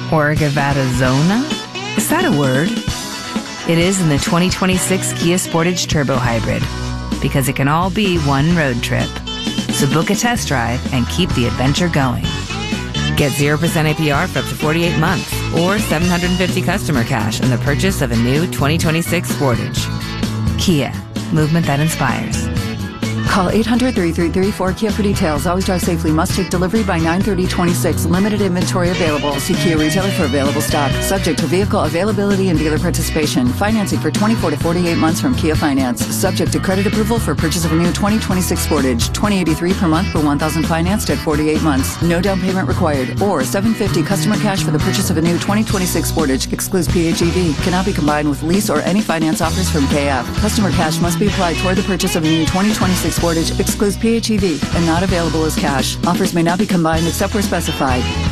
Orgavattazona? Is that a word? It is in the 2026 Kia Sportage Turbo Hybrid, because it can all be one road trip. So book a test drive and keep the adventure going. Get 0% APR for up to 48 months or $750 customer cash on the purchase of a new 2026 Sportage. Kia, movement that inspires. Call 800-3334-KIA for details. Always drive safely. Must take delivery by 9/30/26. Limited inventory available. See Kia retailer for available stock. Subject to vehicle availability and dealer participation. Financing for 24 to 48 months from Kia Finance. Subject to credit approval for purchase of a new 2026 Sportage. $2,083 per month per $1,000 financed at 48 months. No down payment required. Or $750 customer cash for the purchase of a new 2026 Sportage. Excludes PHEV. Cannot be combined with lease or any finance offers from KF. Customer cash must be applied toward the purchase of a new 2026 Sportage. Excludes PHEV and not available as cash. Offers may not be combined except where specified.